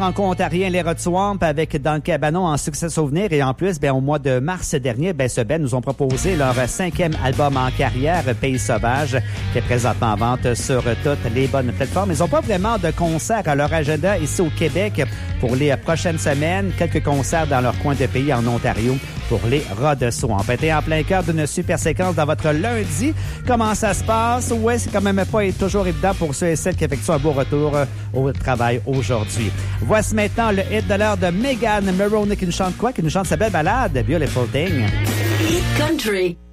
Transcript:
Franco-ontarien Les Rod Swamp avec Dans le Cabanon en succès souvenir. Et en plus, au mois de mars dernier, ce band nous ont proposé leur 5e album en carrière, Pays Sauvage, qui est présentement en vente sur toutes les bonnes plateformes. Ils n'ont pas vraiment de concerts à leur agenda ici au Québec pour les prochaines semaines. Quelques concerts dans leur coin de pays en Ontario pour les Rod Swamp. Et en plein cœur d'une super séquence dans votre lundi. Comment ça se passe? Ouais, c'est quand même pas toujours évident pour ceux et celles qui effectuent un beau retour au travail aujourd'hui. Voici maintenant le hit de l'heure de Megan Maroney qui nous chante quoi? Qui nous chante sa belle balade, Beautiful Thing. Hit Country.